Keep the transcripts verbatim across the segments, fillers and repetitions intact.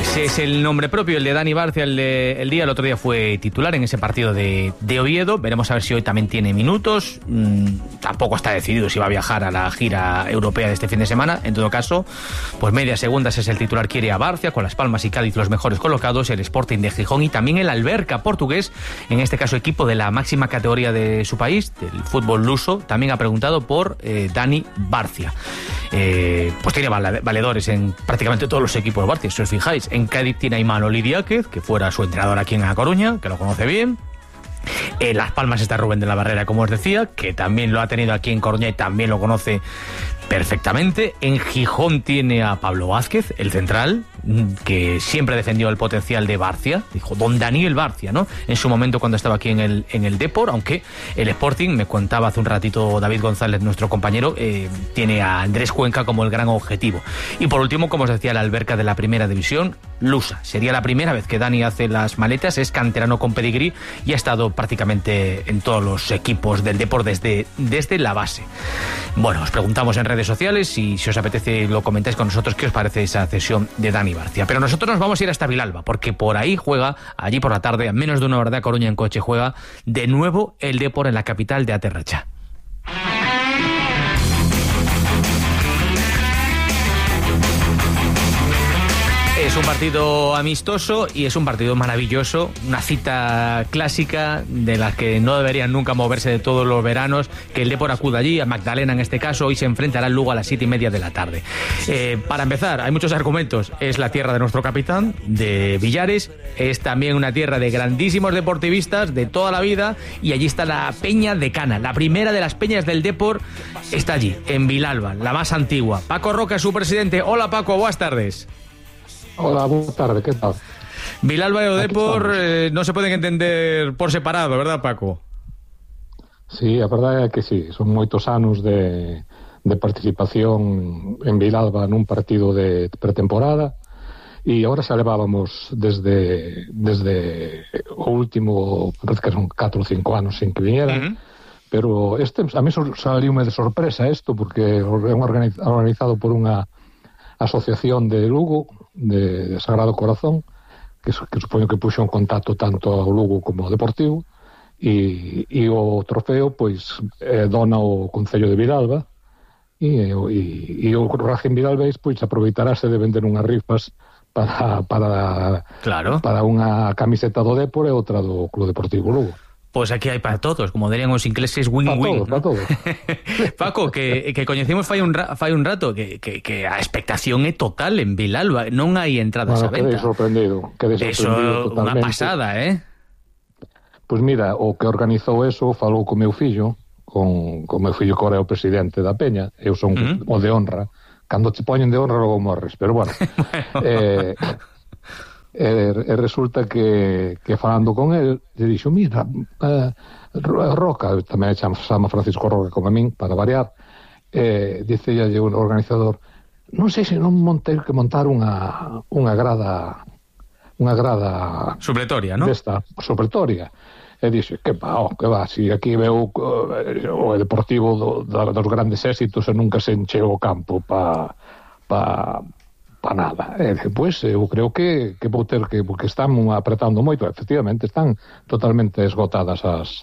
Ese es el nombre propio, el de Dani Barcia, el de el día. El otro día fue titular en ese partido de, de Oviedo. Veremos a ver si hoy también tiene minutos. Mm, tampoco está decidido si va a viajar a la gira europea de este fin de semana. En todo caso, pues medias segundas es el titular, quiere a Barcia, con Las Palmas y Cádiz los mejores colocados, el Sporting de Gijón y también el Alverca portugués, en este caso equipo de la máxima categoría de su país, del fútbol luso, también ha preguntado por eh, Dani Barcia. Eh, pues tiene valedores en prácticamente todos los equipos de Barcia, si os fijáis. En Cádiz tiene a Imanol Idiáquez, que fuera su entrenador aquí en A Coruña, que lo conoce bien. En Las Palmas está Rubén de la Barrera, como os decía, que también lo ha tenido aquí en Coruña y también lo conoce perfectamente. En Gijón tiene a Pablo Vázquez, el central, que siempre defendió el potencial de Barcia, dijo don Daniel Barcia, ¿no? En su momento cuando estaba aquí en el, en el Depor, aunque el Sporting, me contaba hace un ratito David González, nuestro compañero, eh, tiene a Andrés Cuenca como el gran objetivo. Y por último, como os decía, la Alverca de la primera división, lusa. Sería la primera vez que Dani hace las maletas, es canterano con pedigrí y ha estado prácticamente en todos los equipos del Depor desde, desde la base. Bueno, os preguntamos en redes sociales y si os apetece lo comentáis con nosotros qué os parece esa cesión de Dani Barcia. Pero nosotros nos vamos a ir hasta Vilalba, porque por ahí juega, allí por la tarde, a menos de una hora de A Coruña en coche, juega de nuevo el Depor en la capital de Aterracha. Es un partido amistoso y es un partido maravilloso, una cita clásica de las que no deberían nunca moverse de todos los veranos, que el Depor acuda allí, a Magdalena en este caso, hoy se enfrentará al Lugo a las siete y media de la tarde. Eh, para empezar, hay muchos argumentos, es la tierra de nuestro capitán, de Villares, es también una tierra de grandísimos deportivistas de toda la vida y allí está la Peña de Cana, la primera de las peñas del Depor, está allí, en Vilalba, la más antigua. Paco Roca es su presidente. Hola Paco, buenas tardes. Hola, buenas tardes, ¿qué tal? Vilalba e o Depor eh, non se poden entender por separado, verdad, Paco? Sí, a verdade é que sí, son moitos anos de, de participación en Vilalba nun partido de pretemporada e agora xa levábamos desde desde o último, parece que son catro ou cinco anos sin que viñeran, uh-huh. Pero este, a mí saliume de sorpresa isto, porque é organizado por unha asociación de Lugo, de, de Sagrado Corazón, que, que supoño que puxo en contacto tanto ao Lugo como ao Deportivo, e, e o trofeo pois eh, dona o Concello de Vilalba, e, e, e o Racing Vilalbés pois aproveitarase de vender unhas rifas para, para, claro. para unha camiseta do Depor e outra do Club Deportivo Lugo. Pois aquí hai para todos, como dirían os ingleses, win-win. Para todos, ¿no? Para todos. Paco, que, que coñecemos fai un, ra, fai un rato que, que, que a expectación é total en Vilalba, non hai entradas bueno, a venta. Quedei sorprendido, quedei sorprendido eso, totalmente. Unha pasada, eh? Pois mira, o que organizou eso falou co meu fillo, con, con meu fillo que agora é o presidente da Peña, eu son uh-huh. o de honra, cando te poñen de honra logo morres, pero bueno, bueno. eh... E, e resulta que, que falando con el lle dixo, mira, eh, Roca, tamén chama, chama Francisco Roca como a min, para variar, eh, dice lle o organizador, non sei se non montei que montar unha unha grada unha grada supletoria, non? Desta, supletoria. E dixe, que va, oh, que va, si aquí veo uh, o Deportivo do, da, dos grandes éxitos e nunca se encheu o campo pa pa para nada. E depois eu creo que, que vou ter que, porque están apretando moito, efectivamente están totalmente esgotadas as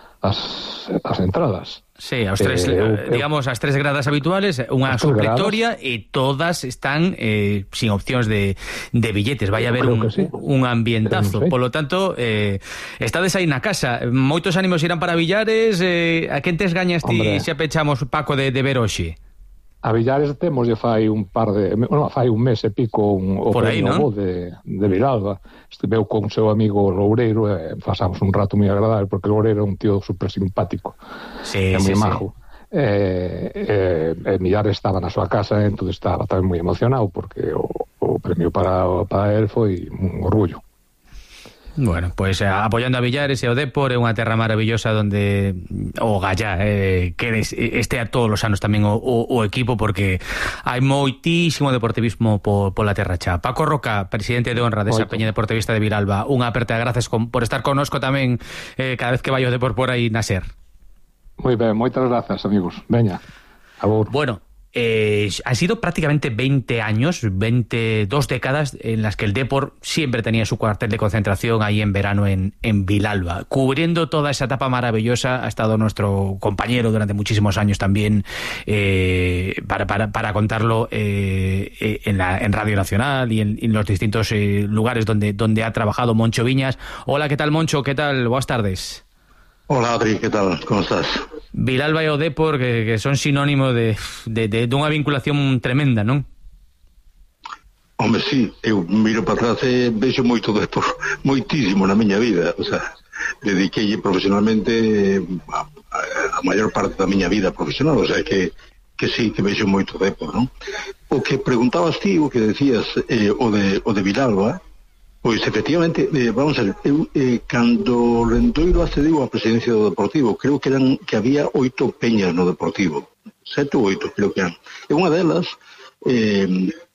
as, as entradas. Sí, aos tres, eh, eu, digamos, as tres gradas habituales, unha supletoria e todas están eh, sin opcións de, de billetes. Vai haber un, sí. un ambientazo. Sí. Polo tanto, eh, estades aí na casa. Moitos ánimos irán para Villares. Eh, a quen tes gañas ti se apechamos, Paco, de, de ver hoxe? A Villares temos lle fai un par de... Bueno, fai un mes e pico un, o por aí, premio de, de Vilalba. Estiveu con seu amigo Loureiro e pasamos un rato moi agradable, porque Loureiro é un tío super simpático. Sí, é moi sí, majo. Sí. E, e, e Villares estaba na súa casa, entón estaba tamén moi emocionado, porque o, o premio para, para él foi un orgullo. Bueno, pois pues, apoiando a Villares e o Depor, é unha terra maravillosa onde o Gallá eh, que este a todos os anos tamén o, o, o equipo, porque hai moitísimo deportivismo po, pola terra xa. Paco Roca, presidente de honra desa Peña Deportivista de Vilalba, unha aperta de grazas con, por estar connosco tamén eh, cada vez que vai o Depor por aí na SER. Moi ben, moitas grazas, amigos. Veña, a vos. Bueno, Eh, han sido prácticamente veinte años, veintidós décadas en las que el Depor siempre tenía su cuartel de concentración ahí en verano en, en Vilalba. Cubriendo toda esa etapa maravillosa ha estado nuestro compañero durante muchísimos años también eh, para, para, para contarlo eh, en, la, en Radio Nacional y en, en los distintos eh, lugares donde, donde ha trabajado Moncho Viñas. Hola, ¿qué tal, Moncho? ¿Qué tal? Buenas tardes. Hola, Adri, ¿qué tal? ¿Cómo estás? Vilalba e o Depor, que, que son sinónimo de, de, de, de unha vinculación tremenda, non? Hombre, sí, eu miro para atrás e vexo moito Depor, moitísimo na miña vida, o sea, dediquei profesionalmente a, a, a maior parte da miña vida profesional, o sea, que, que sí, que vexo moito Depor, non? O que preguntabas ti, o que decías, eh, o de, o de Vilalba, pois efectivamente, eh, vamos a ver, eu, eh, cando Lendoiro accediu á presidencia do Deportivo, creo que eran que había oito peñas no Deportivo, sete ou oito, creo que eran. E unha delas eh,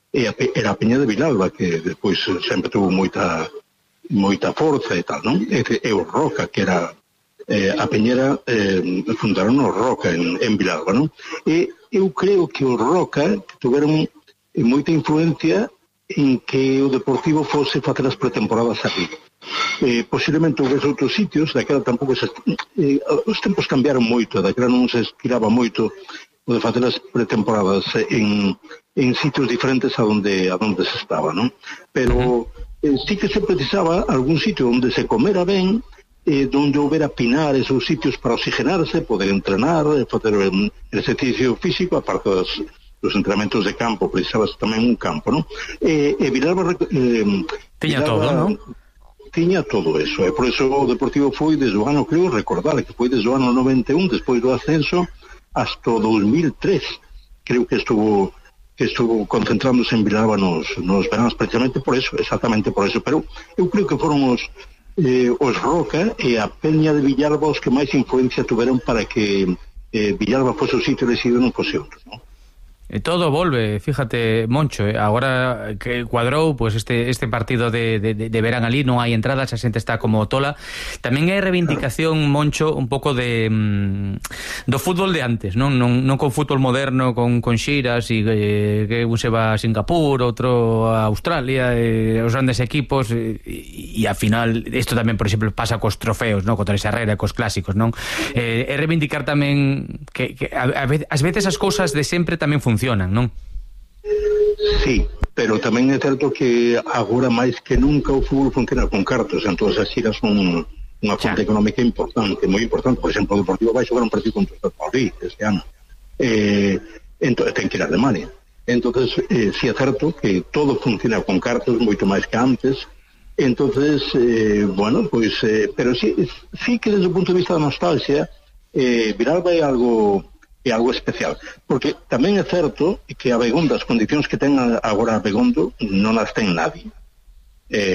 era a peña de Vilalba, que despois sempre tuvo moita moita forza e tal, non? E, e o Roca, que era eh, a peñera, eh, fundaron o Roca en, en Vilalba, non? E eu creo que o Roca tuveron moita influencia en que o Deportivo fose facer as pretemporadas aquí. Eh, posiblemente houvese outros sitios, daquela tampouco se, eh, os tempos cambiaron moito, daquela non se estiraba moito o de facer as pretemporadas en, en sitios diferentes a donde, a donde se estaba, non? Pero eh, sí que se precisaba algún sitio onde se comera ben, eh, donde houbera pinares ou sitios para oxigenarse, poder entrenar, facer un exercicio físico, aparte das os entrenamentos de campo, precisabas tamén un campo, non? E, e Vilalba... Eh, tiña todo, non? Tiña todo eso, e por eso o Deportivo foi desde o ano, creo, recordar que foi desde o ano noventa e un, despois do ascenso, hasta o dos mil tres, creo que estuvo que estuvo concentrándose en Vilalba nos, nos veranos, precisamente por eso, exactamente por eso, pero eu creo que foron os eh, os Roca e a peña de Vilalba os que máis influencia tuveron para que eh, Vilalba fose o sitio elegido non fose outro, non? Todo volve, fíjate, Moncho, eh, agora que cuadrou pues este este partido de, de, de verán ali, non hai entradas, a xente está como tola. Tamén hai reivindicación, Moncho, un pouco de mm, do fútbol de antes, non non, non con fútbol moderno, con, con xiras e eh, que un se va a Singapur, outro a Australia, eh, os grandes equipos e, e a final, isto tamén, por exemplo, pasa cos trofeos, non? Contra esa Herrera, cos clásicos, non? Eh, é reivindicar tamén que, que a, a veces, as veces as cousas de sempre tamén funcionan, non? Sí, pero tamén é certo que agora máis que nunca o fútbol funciona con cartos, entón as xiras son unha fonte económica importante, moi importante. Por exemplo, o Deportivo vai xogar un partido contra o Madrid este ano, eh, entón ten que ir a Alemania. Entonces, eh, si é certo que todo funciona con cartos moito máis que antes. Entonces, eh, bueno, pois, eh, pero sí, sí que desde o punto de vista da nostalgia, eh, Vilalba é algo é algo especial, porque tamén é certo que a Begondo, as condicións que ten agora a Begondo non as ten nadie. Eh,